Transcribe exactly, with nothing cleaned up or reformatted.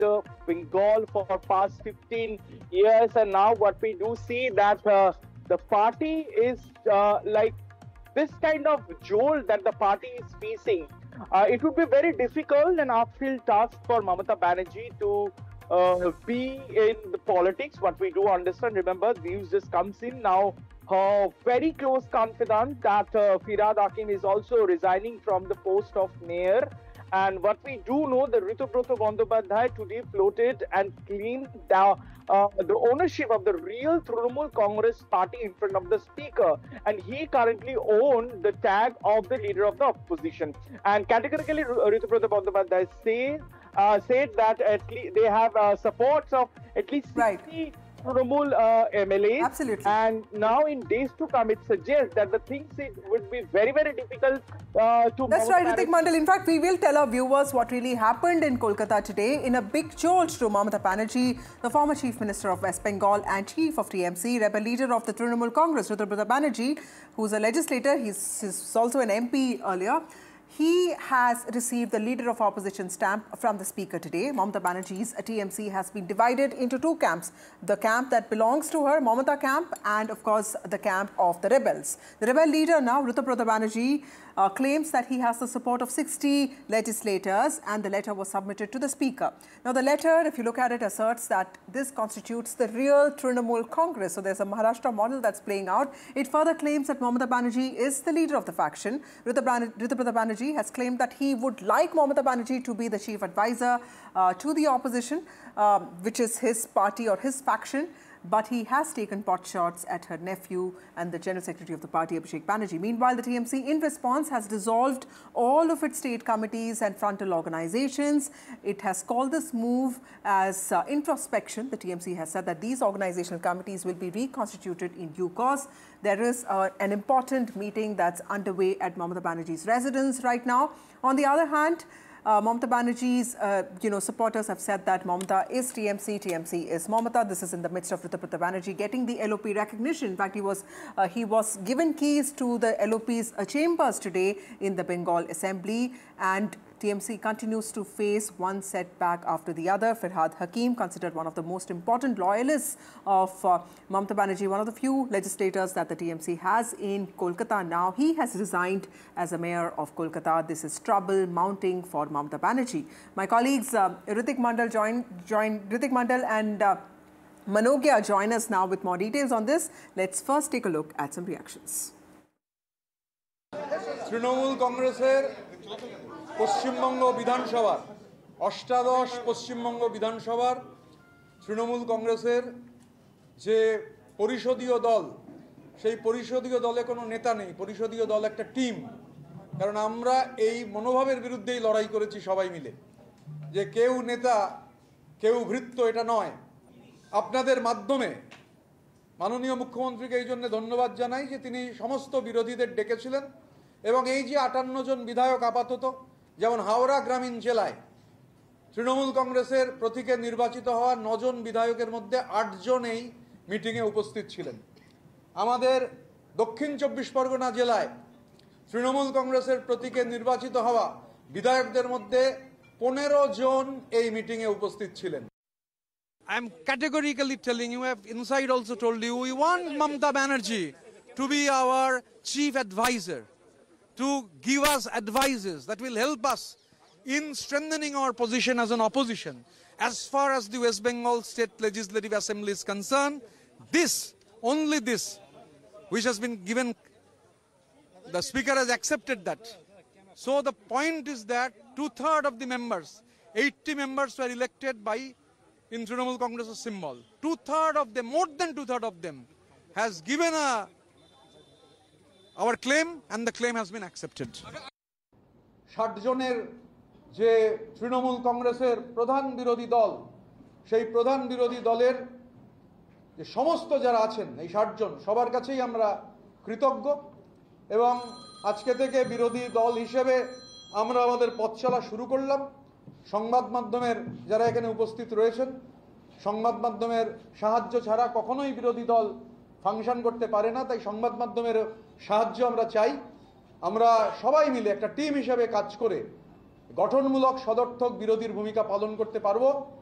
the Bengal for past fifteen years, and now what we do see that uh, the party is uh, like this kind of jolt that the party is facing. Uh, it would be very difficult and uphill task for Mamata Banerjee to uh, be in the politics. What we do understand, remember, news just comes in now. Her very close confidant that uh, Firhad Hakim is also resigning from the post of mayor. And what we do know, the Ritubroto Bandyopadhyay today floated and claimed the, uh, the ownership of the real Trinamool Congress party in front of the speaker. And he currently owned the tag of the leader of the opposition. And categorically, Ritubroto Bandyopadhyay say, uh, said that at least they have uh, supports of at least sixty right. Trinamool uh, M L As. Absolutely. And now in days to come, it suggests that the things it would be very, very difficult uh, to... That's right, Ritik Mandal. In fact, we will tell our viewers what really happened in Kolkata today in a big jolt to Mamata Banerjee, the former Chief Minister of West Bengal and Chief of T M C, rebel leader of the Trinamool Congress, Ritubroto Banerjee, who's a legislator. He's, he's also an M P earlier. He has received the Leader of Opposition stamp from the Speaker today. Mamata Banerjee's T M C has been divided into two camps. The camp that belongs to her, Mamata camp, and of course the camp of the rebels. The rebel leader now, Ritubroto Banerjee, uh, claims that he has the support of sixty legislators, and the letter was submitted to the Speaker. Now the letter, if you look at it, asserts that this constitutes the real Trinamool Congress. So there's a Maharashtra model that's playing out. It further claims that Mamata Banerjee is the leader of the faction. Ritubroto Banerjee has claimed that he would like Mamata Banerjee to be the chief advisor uh, to the opposition, um, which is his party or his faction. But he has taken pot shots at her nephew and the General Secretary of the party, Abhishek Banerjee. Meanwhile, the T M C, in response, has dissolved all of its state committees and frontal organizations. It has called this move as uh, introspection. The T M C has said that these organizational committees will be reconstituted in due course. There is uh, an important meeting that's underway at Mamata Banerjee's residence right now. On the other hand, Uh, Mamata Banerjee's, uh, you know, supporters have said that Mamata is T M C, T M C is Mamata. This is in the midst of Ritubroto Banerjee getting the L O P recognition. In fact, he was uh, he was given keys to the L O P's uh, chambers today in the Bengal Assembly, and T M C continues to face one setback after the other. Firhad Hakim, considered one of the most important loyalists of uh, Mamata Banerjee, one of the few legislators that the T M C has in Kolkata now, he has resigned as a mayor of Kolkata. This is trouble mounting for Mamata Banerjee. My colleagues uh, Ritik Mandal join, join Ritik Mandal and uh, Manogya join us now with more details on this. Let's first take a look at some reactions. Trinamool Congress Paschimbanga বিধানসভার অষ্টাদশ পশ্চিমবঙ্গ বিধানসভার তৃণমূল কংগ্রেসের যে পরিষদীয় দল, সেই পরিষদীয় দলে কোনো নেতা নেই। পরিষদীয় দল একটা টিম। কারণ আমরা এই মনোভাবের বিরুদ্ধেই লড়াই করেছি সবাই মিলে, যে কেউ নেতা কেউ ভৃত্য, এটা নয়। আপনাদের মাধ্যমে মাননীয় মুখ্যমন্ত্রীকে এই জন্য ধন্যবাদ জানাই যে তিনি সমস্ত বিরোধীদের ডেকেছিলেন, এবং এই যে আটান্ন জন বিধায়ক আপাতত, যেমন হাওড়া গ্রামীণ জেলায় তৃণমূল কংগ্রেসের প্রতীকে নির্বাচিত হওয়া নজন বিধায়কের মধ্যে আটজন এই মিটিংয়ে উপস্থিত ছিলেন। আমাদের দক্ষিণ চব্বিশ পরগনা জেলায় তৃণমূল কংগ্রেসের প্রতীকে নির্বাচিত হওয়া বিধায়কদের মধ্যে পনেরো জন এই মিটিংয়ে উপস্থিত ছিলেন। I am categorically telling you, I have inside also told you, we want Mamata Banerjee to be our chief advisor, to give us advices that will help us in strengthening our position as an opposition. As far as the West Bengal State Legislative Assembly is concerned, this, only this, which has been given, the Speaker has accepted that. So the point is that two-thirds of the members, eighty members were elected by, in Trinamool Congress's symbol. Two-thirds of them, more than two-thirds of them, has given a our claim, and the claim has been accepted. ষাট জনের যে তৃণমূল কংগ্রেসের প্রধান বিরোধী দল, সেই প্রধান বিরোধী দলের যে সমস্ত যারা আছেন, এই ষাট জন সবার কাছেই আমরা কৃতজ্ঞ, এবং আজকে থেকে বিরোধী দল হিসেবে আমরা আমাদের পথ চলা শুরু করলাম। সংবাদ মাধ্যমের যারা এখানে উপস্থিত রয়েছেন, সংবাদ মাধ্যমের সাহায্য ছাড়া কখনোই বিরোধী দল ফাংশন করতে পারে না, তাই সংবাদ মাধ্যমের সাহায্য আমরা চাই। আমরা সবাই মিলে একটা টিম হিসেবে কাজ করে গঠনমূলক সদর্থক বিরোধীর ভূমিকা পালন করতে পারবো।